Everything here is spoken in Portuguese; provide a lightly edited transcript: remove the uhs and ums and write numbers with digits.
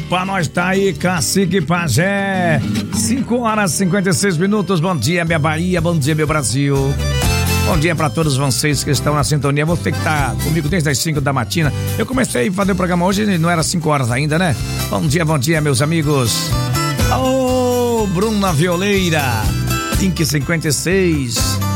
Opa, nós tá aí, Cacique Pajé. 5h56. Bom dia, minha Bahia. Bom dia, meu Brasil. Bom dia pra todos vocês que estão na sintonia. Você que tá comigo desde as 5 da matina. Eu comecei a fazer o programa hoje, não era 5 horas ainda, né? Bom dia, meus amigos. Ô, Bruna Violeira, Pink 56.